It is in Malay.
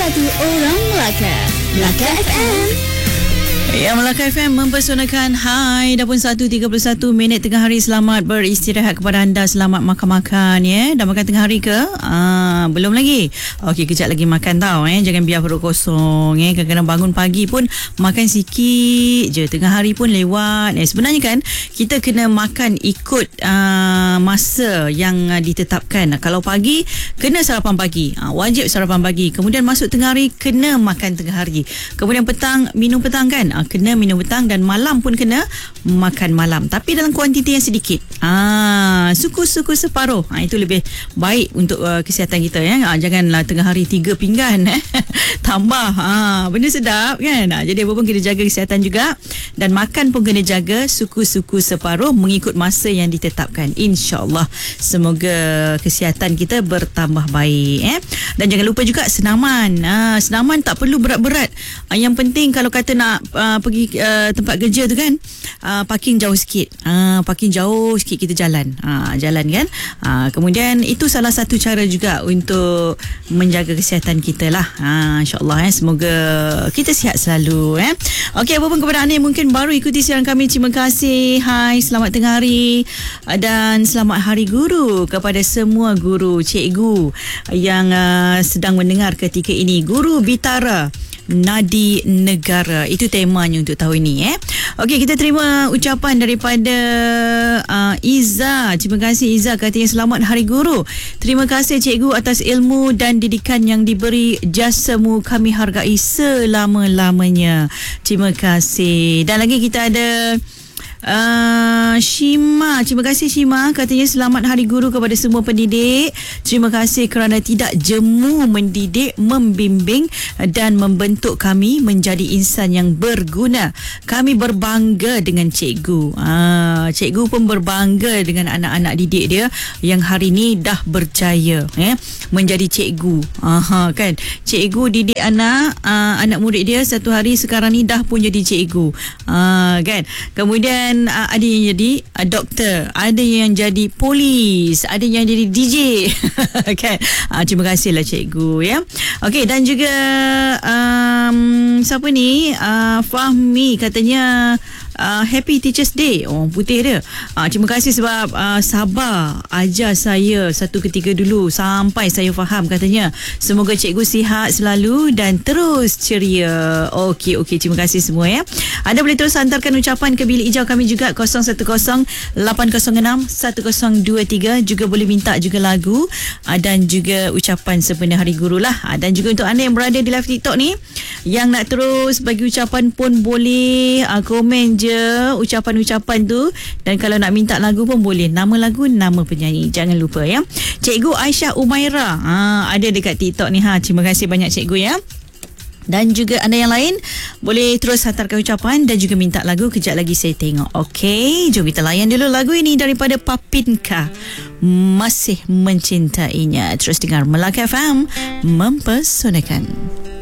Satu orang Melaka. Melaka FM. Ya, Melaka FM mempersonakan. Hai, dah pun 1:31 tengah hari. Selamat beristirahat kepada anda. Selamat makan-makan ya. Dah makan tengah hari ke? Belum lagi. Okey, kejap lagi makan tau Jangan biar perut kosong Kadang-kadang bangun pagi pun makan sikit je. Tengah hari pun lewat. Sebenarnya kan kita kena makan ikut masa yang ditetapkan. Kalau pagi kena sarapan pagi. Wajib sarapan pagi. Kemudian masuk tengah hari kena makan tengah hari. Kemudian petang minum petang kan? Kena minum petang, dan malam pun kena makan malam, tapi dalam kuantiti yang sedikit. Suku-suku separuh. Itu lebih baik untuk kesihatan kita janganlah tengah hari 3 pinggan tambah. Benda sedap kan. Jadi apa pun kena jaga kesihatan juga, dan makan pun kena jaga suku-suku separuh mengikut masa yang ditetapkan. InsyaAllah semoga kesihatan kita bertambah baik Dan jangan lupa juga senaman. Senaman tak perlu berat-berat. Yang penting kalau kata nak pergi tempat kerja tu kan, parking jauh sikit. Parking jauh sikit, kita jalan. Jalan kan. Kemudian itu salah satu cara juga untuk menjaga kesihatan kita lah. InsyaAllah semoga kita sihat selalu. Okey, apa pun kepada anda yang mungkin baru ikuti siaran kami, terima kasih. Hai, selamat tengah hari dan selamat Hari Guru kepada semua guru, cikgu yang sedang mendengar ketika ini. Guru Bitara Nadi Negara, itu temanya untuk tahun ini. Okey, kita terima ucapan daripada Iza. Terima kasih Iza, katanya selamat Hari Guru. Terima kasih cikgu atas ilmu dan didikan yang diberi. Jasamu kami hargai selama-lamanya. Terima kasih. Dan lagi kita ada Shima. Terima kasih Shima, katanya selamat Hari Guru kepada semua pendidik. Terima kasih kerana tidak jemu mendidik, membimbing dan membentuk kami menjadi insan yang berguna. Kami berbangga dengan cikgu. Cikgu pun berbangga dengan anak-anak didik dia yang hari ni dah berjaya menjadi cikgu. Kan, cikgu didik anak murid dia satu hari, sekarang ni dah pun jadi cikgu. Kan. Kemudian ada yang jadi doktor, ada yang jadi polis, ada yang jadi DJ. Kan. Terima kasihlah cikgu Okey, dan juga siapa ni, Fahmi katanya Happy Teachers Day. Orang putih dia. Terima kasih sebab sabar ajar saya satu ketika dulu sampai saya faham, katanya. Semoga cikgu sihat selalu dan terus ceria. Okey, terima kasih semua Anda boleh terus hantarkan ucapan ke bilik hijau kami juga 0108061023. Juga boleh minta juga lagu dan juga ucapan sempena Hari Guru lah. Dan juga untuk anda yang berada di live TikTok ni, yang nak terus bagi ucapan pun boleh, komen je ucapan-ucapan tu. Dan kalau nak minta lagu pun boleh, nama lagu, nama penyanyi, jangan lupa Cikgu Aisyah Umaira ada dekat TikTok ni. Terima kasih banyak cikgu Dan juga anda yang lain boleh terus hantarkan ucapan dan juga minta lagu. Kejap lagi saya tengok. Okey, jom kita layan dulu lagu ini daripada Papinka, Masih Mencintainya. Terus dengar Melaka FM mempersonakan.